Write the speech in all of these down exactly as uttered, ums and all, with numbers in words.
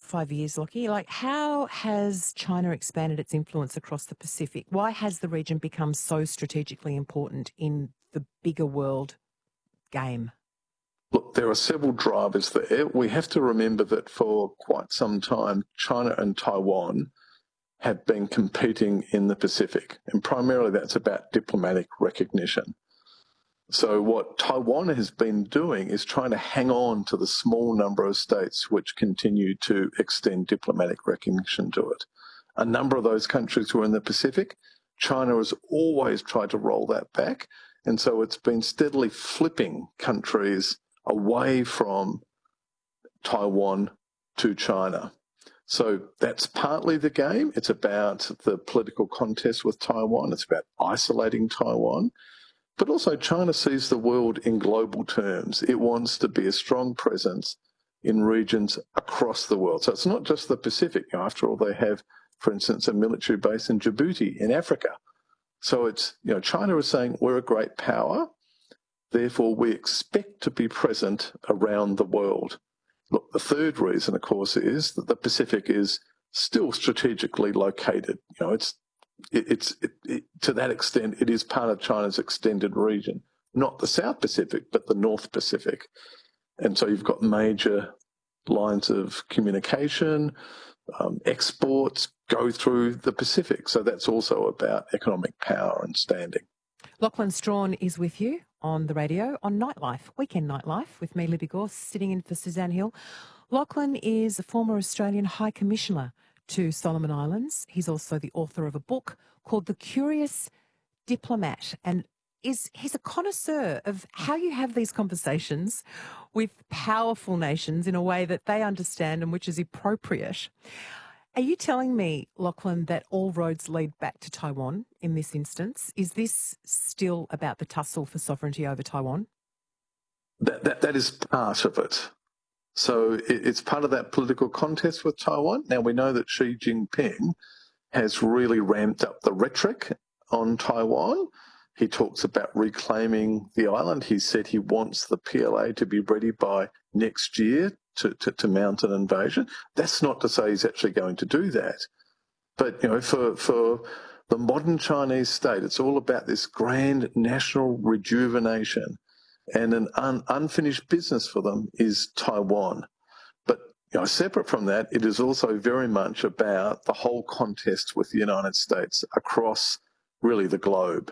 five years, Lockie, like how has China expanded its influence across the Pacific? Why has the region become so strategically important in the bigger world game? Look, there are several drivers there. We have to remember that for quite some time, China and Taiwan have been competing in the Pacific, and primarily that's about diplomatic recognition. So what Taiwan has been doing is trying to hang on to the small number of states which continue to extend diplomatic recognition to it. A number of those countries were in the Pacific. China has always tried to roll that back, and so it's been steadily flipping countries away from Taiwan to China. So that's partly the game. It's about the political contest with Taiwan. It's about isolating Taiwan. But also China sees the world in global terms. It wants to be a strong presence in regions across the world. So it's not just the Pacific. After all, they have, for instance, a military base in Djibouti in Africa. So it's, you know, China is saying we're a great power, therefore we expect to be present around the world. Look, the third reason, of course, is that the Pacific is still strategically located. You know, it's it, it's it, it, to that extent, it is part of China's extended region, not the South Pacific, but the North Pacific. And so you've got major lines of communication, um, exports go through the Pacific. So that's also about economic power and standing. Lachlan Strawn is with you on the radio on Nightlife, Weekend Nightlife, with me, Libby Gorse, sitting in for Suzanne Hill. Lachlan is a former Australian High Commissioner to Solomon Islands. He's also the author of a book called The Curious Diplomat, and is he's a connoisseur of how you have these conversations with powerful nations in a way that they understand and which is appropriate. Are you telling me, Lachlan, that all roads lead back to Taiwan in this instance? Is this still about the tussle for sovereignty over Taiwan? That, that, that is part of it. So it, it's part of that political contest with Taiwan. Now, we know that Xi Jinping has really ramped up the rhetoric on Taiwan. He talks about reclaiming the island. He said he wants the P L A to be ready by next year to, to, to mount an invasion. That's not to say he's actually going to do that. But, you know, for, for the modern Chinese state, it's all about this grand national rejuvenation. And an un, unfinished business for them is Taiwan. But, you know, separate from that, it is also very much about the whole contest with the United States across really the globe.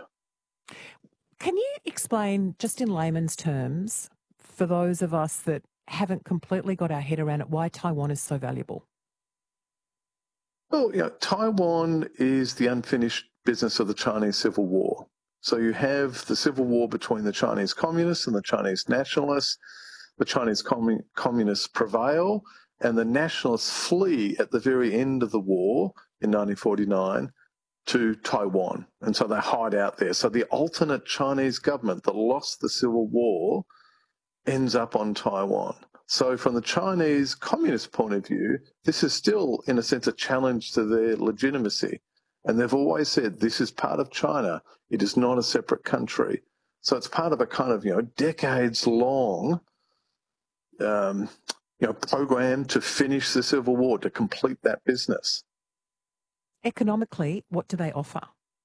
Can you explain, just in layman's terms, for those of us that haven't completely got our head around it, why Taiwan is so valuable? Well, you know, Taiwan is the unfinished business of the Chinese Civil War. So you have the civil war between the Chinese communists and the Chinese nationalists. The Chinese commun- communists prevail, and the nationalists flee at the very end of the war in nineteen forty-nine to Taiwan. And so they hide out there. So the alternate Chinese government that lost the civil war ends up on Taiwan. So from the Chinese communist point of view, this is still, in a sense, a challenge to their legitimacy. And they've always said this is part of China. It is not a separate country. So it's part of a kind of, you know, decades-long um, you know, program to finish the Civil War, to complete that business. Economically, what do they offer?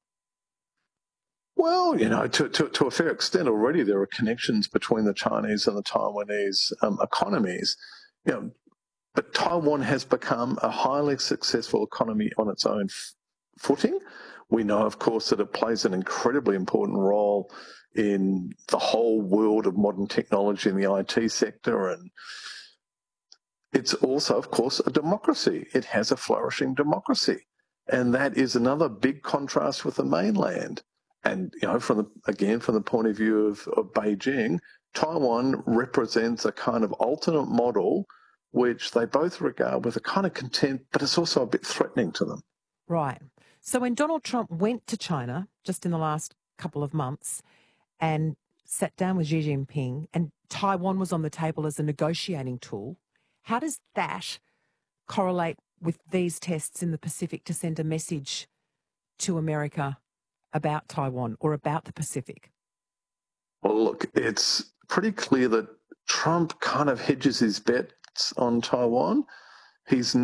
Well, you know, to, to, to a fair extent already, there are connections between the Chinese and the Taiwanese um, economies. You know, but Taiwan has become a highly successful economy on its own f- footing. We know, of course, that it plays an incredibly important role in the whole world of modern technology in the I T sector. And it's also, of course, a democracy. It has a flourishing democracy. And that is another big contrast with the mainland. And, you know, from the, again, from the point of view of, of Beijing, Taiwan represents a kind of alternate model which they both regard with a kind of contempt, but it's also a bit threatening to them. Right. So when Donald Trump went to China just in the last couple of months and sat down with Xi Jinping and Taiwan was on the table as a negotiating tool, how does that correlate with these tests in the Pacific to send a message to America about Taiwan or about the Pacific? Well, look, it's pretty clear that Trump kind of hedges his bets on Taiwan. He's